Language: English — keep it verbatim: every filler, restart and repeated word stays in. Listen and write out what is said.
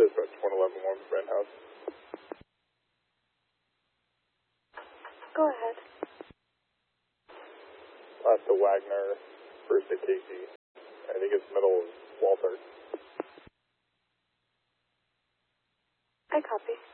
Dispatch one eleven one Brent House. Go ahead. Last to Wagner, first to Casey. I think it's middle of Walter. I copy.